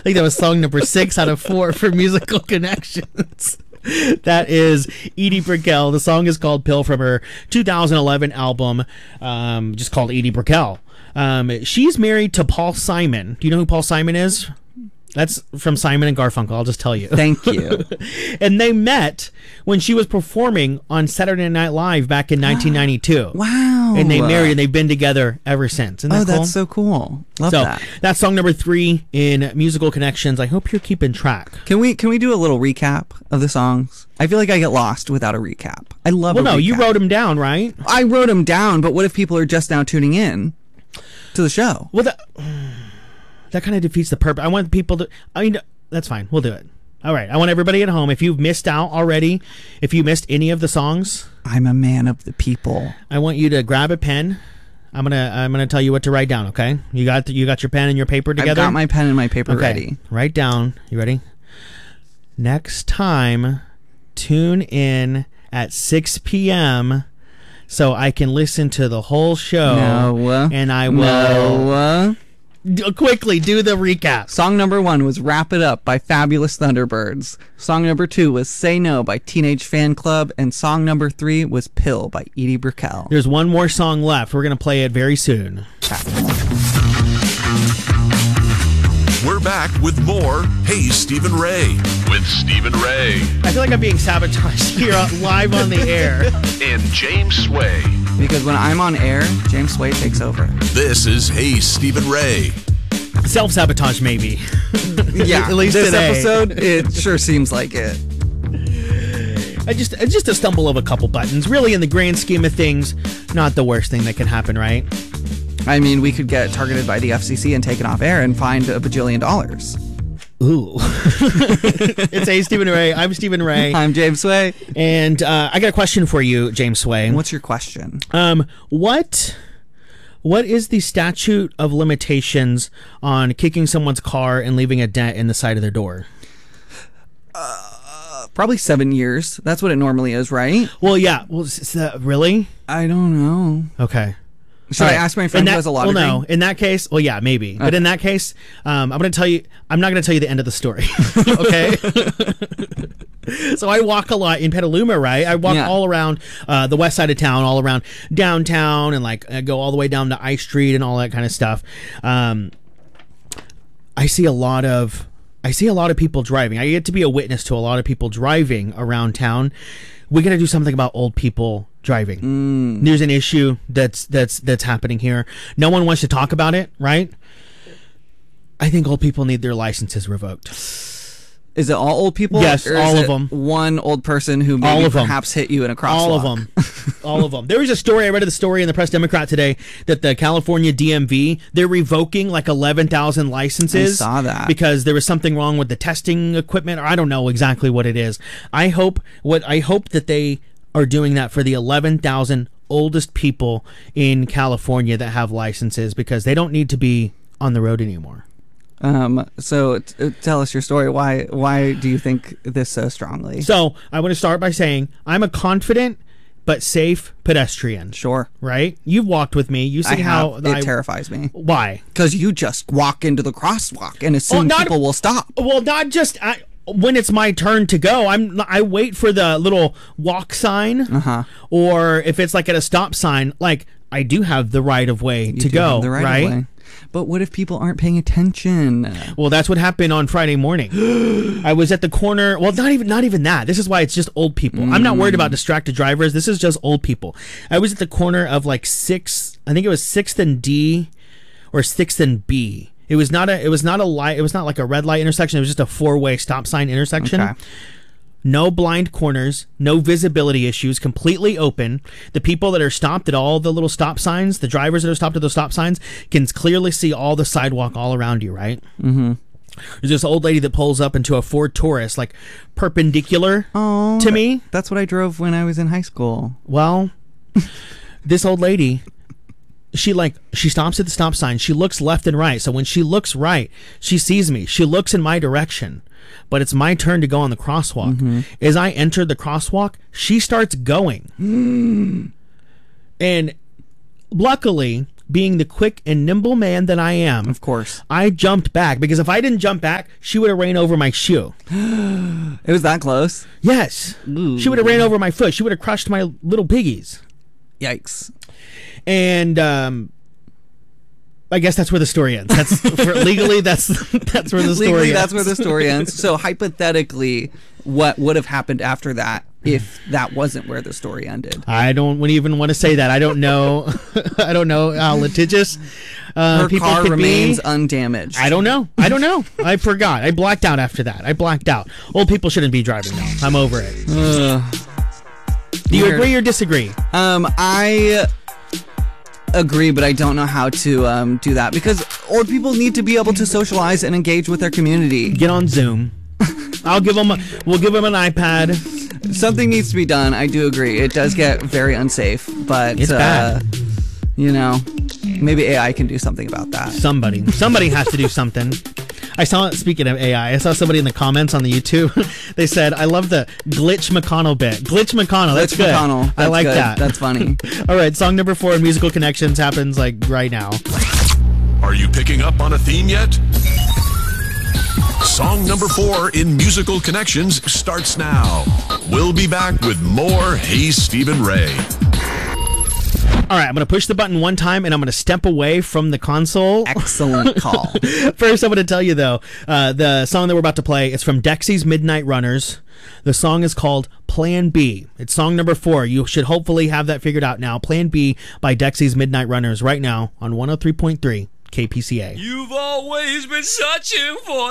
think that was song number 6 out of 4 for Musical Connections. That is Edie Brickell. The song is called Pill from her 2011 album, just called Edie Brickell. She's married to Paul Simon. Do you know who Paul Simon is? That's from Simon and Garfunkel. I'll just tell you. Thank you. And they met when she was performing on Saturday Night Live back in 1992. Wow. And they married, and they've been together ever since. Isn't that cool? That's so cool. Love that. That's song number 3 in Musical Connections. I hope you're keeping track. Can we do a little recap of the songs? I feel like I get lost without a recap. I love a recap. Well, no, you wrote them down, right? I wrote them down, but what if people are just now tuning in to the show? Well, that kind of defeats the purpose. I want people to... I mean, that's fine. We'll do it. All right. I want everybody at home, if you've missed out already, if you missed any of the songs... I'm a man of the people. I want you to grab a pen. I'm gonna tell you what to write down, okay? You got your pen and your paper together? I've got my pen and my paper ready. Write down. You ready? Next time, tune in at 6 p.m., so I can listen to the whole show. No. And I will... No. Quickly do the recap. Song number 1 was Wrap It Up by Fabulous Thunderbirds. Song number 2 was Say No by Teenage Fan Club. And song number 3 was Pill by Edie Brickell. There's one more song left. We're going to play it very soon. We're back with more Hey Stephen Ray with Stephen Ray. I feel like I'm being sabotaged here live on the air. And James Sway. Because when I'm on air, James Sway takes over. This is Hey Stephen Ray. Self-sabotage, maybe. Yeah, at least this today. episode, it sure seems like it. Just a stumble of a couple buttons. Really, in the grand scheme of things, not the worst thing that can happen, right? I mean, we could get targeted by the FCC and taken off air and fined $1 bajillion. Ooh. It's Hey Stephen Ray. I'm Stephen Ray. I'm James Sway. And I got a question for you, James Sway. What's your question? What is the statute of limitations on kicking someone's car and leaving a dent in the side of their door? Probably 7 years. That's what it normally is, right? Well, yeah. Well, really? I don't know. Okay. Should I ask my friend who has a law degree? Well, no. In that case, well, yeah, maybe. Okay. But in that case, I'm not going to tell you the end of the story. Okay? So I walk a lot in Petaluma, right? I walk all around the west side of town, all around downtown, and I go all the way down to I Street and all that kind of stuff. I see a lot of people driving. I get to be a witness to a lot of people driving around town. We got to do something about old people driving. There's an issue that's happening here. No one wants to talk about it, right? I think old people need their licenses revoked. Is it all old people? Yes, all of them. One old person who maybe perhaps hit you in a crosswalk. All of them. All of them. There was a story, I read the story in the Press Democrat today, that the California DMV, they're revoking 11,000 licenses. I saw that. Because there was something wrong with the testing equipment, or I don't know exactly what it is. I hope that they are doing that for the 11,000 oldest people in California that have licenses, because they don't need to be on the road anymore. So tell us your story. Why do you think this so strongly? So I want to start by saying I'm a confident but safe pedestrian. Sure. Right? You've walked with me. You see how it terrifies me. Why? Because you just walk into the crosswalk and assume people will stop. Well, not just when it's my turn to go. I wait for the little walk sign, or if it's at a stop sign, I do have the right of way to go, right? But what if people aren't paying attention? Well, that's what happened on Friday morning. I was at the corner. Well, not even that. This is why it's just old people. I'm not worried about distracted drivers. This is just old people. I was at the corner of 6th. I think it was 6th and D, or 6th and B. It was not a light. It was not like a red light intersection. It was just a 4-way stop sign intersection. Okay. No blind corners, no visibility issues, completely open. The people that are stopped at all the little stop signs, the drivers that are stopped at those stop signs, can clearly see all the sidewalk all around you, right? Mm-hmm. There's this old lady that pulls up into a Ford Taurus, perpendicular to me. That's what I drove when I was in high school. Well, this old lady, she stops at the stop sign. She looks left and right. So when she looks right, she sees me. She looks in my direction. But it's my turn to go on the crosswalk. Mm-hmm. As I enter the crosswalk, she starts going. And luckily, being the quick and nimble man that I am, Of course. I jumped back, because if I didn't jump back, she would have ran over my shoe. It was that close? Yes. Ooh. She would have ran over my foot. She would have crushed my little piggies. Yikes. And I guess that's where the story ends. That's legally that's where the story Legally, ends. that's where the story ends. So hypothetically, what would have happened after that if that wasn't where the story ended? I don't even want to say that. I don't know. I don't know how litigious Her people car could remains be. undamaged. I don't know. I forgot. I blacked out after that. I blacked out. Old people shouldn't be driving now. I'm over it. Do you agree or disagree? I agree, but I don't know how to do that, because old people need to be able to socialize and engage with their community. Get on Zoom. We'll give them an iPad. Something needs to be done. I do agree. It does get very unsafe, but It's bad. You know, maybe AI can do something about that. Somebody has to do something. I saw, speaking of AI, I saw somebody in the comments on the YouTube. They said, I love the Glitch McConnell bit. Glitch McConnell. That's good. McConnell. I That's like good. that. That's funny. All right. Song number 4 in Musical Connections happens like right now. Are you picking up on a theme yet? Song number 4 in Musical Connections starts now. We'll be back with more Hey Stephen Ray. All right. I'm going to push the button one time and I'm going to step away from the console. Excellent call. First, I'm going to tell you, though, the song that we're about to play is from Dexy's Midnight Runners. The song is called Plan B. It's song number 4. You should hopefully have that figured out now. Plan B by Dexy's Midnight Runners right now on 103.3 KPCA. You've always been searching for